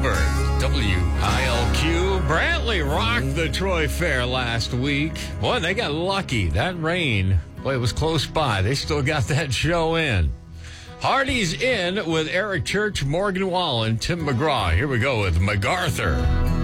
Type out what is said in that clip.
October. WILQ. Brantley rocked the Troy Fair last week. Boy, they got lucky. That rain, boy, it was close by. They still got that show in. Hardy's in with Eric Church, Morgan Wallen, Tim McGraw. Here we go with MacArthur.